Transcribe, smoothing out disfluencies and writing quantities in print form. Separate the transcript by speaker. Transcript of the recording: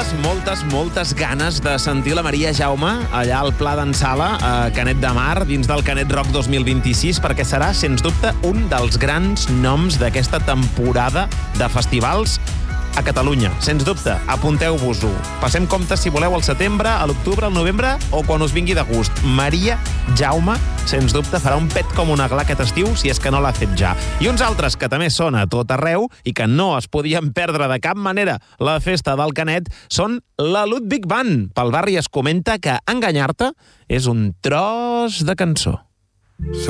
Speaker 1: moltes ganes de sentir la Maria Jaume allà al Pla d'en Sala, a Canet de Mar, dins del Canet Rock 2026, perquè serà, sens dubte, un dels grans noms d'aquesta temporada de festivals a Catalunya. Sens dubte, apunteu-vos-ho. Passem comptes, si voleu, al setembre, a l'octubre, al novembre o quan us vingui de gust. Maria Jaume, sens dubte, farà un pet com una gla aquest estiu, si és que no l'ha fet ja. I uns altres que també són a tot arreu i que no es podien perdre de cap manera la festa del Canet són la Ludwig Band. Pel barri es comenta que Enganyar-te és un tros de cançó.